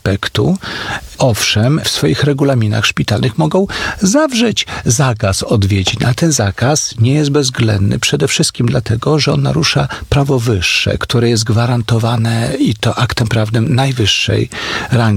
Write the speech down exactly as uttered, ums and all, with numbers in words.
aspektu, owszem, w swoich regulaminach szpitalnych mogą zawrzeć zakaz odwiedzin, a ten zakaz nie jest bezwzględny przede wszystkim dlatego, że on narusza prawo wyższe, które jest gwarantowane i to aktem prawnym najwyższej rangi.